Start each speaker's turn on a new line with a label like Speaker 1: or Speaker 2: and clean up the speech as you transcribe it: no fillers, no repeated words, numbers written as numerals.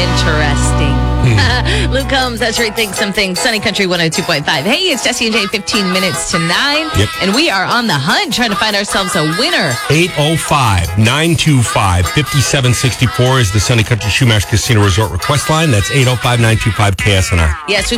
Speaker 1: Interesting. Luke Combs, that's right. Think Something. Sunny Country 102.5. Hey, it's Jesse and Jay, 15 minutes to 9.
Speaker 2: Yep.
Speaker 1: And we are on the hunt trying to find ourselves a winner.
Speaker 2: 805-925-5764 is the Sunny Country Shoemash Casino Resort request line. That's 805-925-KSNR.
Speaker 1: Yes,